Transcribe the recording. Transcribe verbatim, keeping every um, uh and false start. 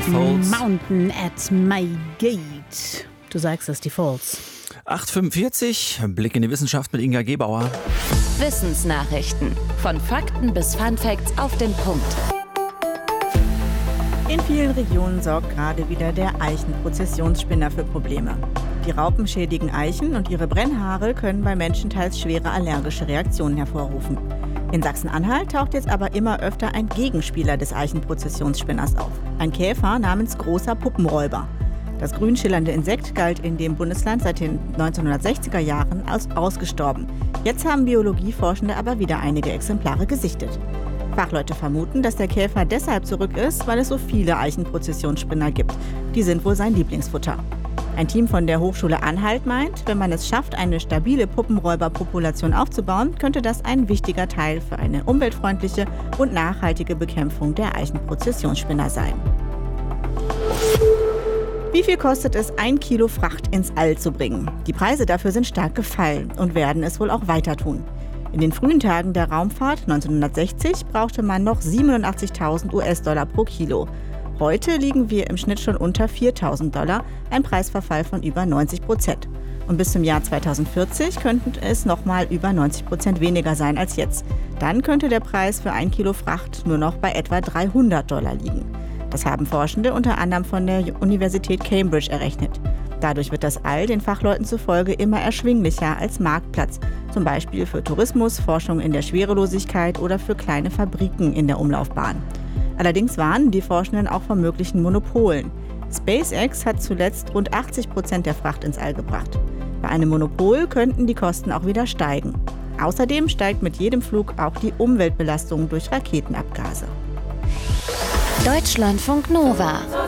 Falls. Mountain at my gate. Du sagst es, die Falls. acht Uhr fünfundvierzig, Blick in die Wissenschaft mit Inga Gebauer. Wissensnachrichten. Von Fakten bis Funfacts auf den Punkt. In vielen Regionen sorgt gerade wieder der Eichenprozessionsspinner für Probleme. Die raupenschädigen Eichen und ihre Brennhaare können bei Menschen teils schwere allergische Reaktionen hervorrufen. In Sachsen-Anhalt taucht jetzt aber immer öfter ein Gegenspieler des Eichenprozessionsspinners auf. Ein Käfer namens großer Puppenräuber. Das grün schillernde Insekt galt in dem Bundesland seit den neunzehnhundertsechziger Jahren als ausgestorben. Jetzt haben Biologieforschende aber wieder einige Exemplare gesichtet. Fachleute vermuten, dass der Käfer deshalb zurück ist, weil es so viele Eichenprozessionsspinner gibt. Die sind wohl sein Lieblingsfutter. Ein Team von der Hochschule Anhalt meint, wenn man es schafft, eine stabile Puppenräuberpopulation aufzubauen, könnte das ein wichtiger Teil für eine umweltfreundliche und nachhaltige Bekämpfung der Eichenprozessionsspinner sein. Wie viel kostet es, ein Kilo Fracht ins All zu bringen? Die Preise dafür sind stark gefallen und werden es wohl auch weiter tun. In den frühen Tagen der Raumfahrt neunzehnhundertsechzig brauchte man noch siebenundachtzigtausend US-Dollar pro Kilo. Heute liegen wir im Schnitt schon unter viertausend Dollar, ein Preisverfall von über neunzig Prozent. Und bis zum Jahr zweitausendvierzig könnten es nochmal über neunzig Prozent weniger sein als jetzt. Dann könnte der Preis für ein Kilo Fracht nur noch bei etwa dreihundert Dollar liegen. Das haben Forschende unter anderem von der Universität Cambridge errechnet. Dadurch wird das All den Fachleuten zufolge immer erschwinglicher als Marktplatz, zum Beispiel für Tourismus, Forschung in der Schwerelosigkeit oder für kleine Fabriken in der Umlaufbahn. Allerdings warnen die Forschenden auch vor möglichen Monopolen. SpaceX hat zuletzt rund achtzig Prozent der Fracht ins All gebracht. Bei einem Monopol könnten die Kosten auch wieder steigen. Außerdem steigt mit jedem Flug auch die Umweltbelastung durch Raketenabgase. Deutschlandfunk Nova.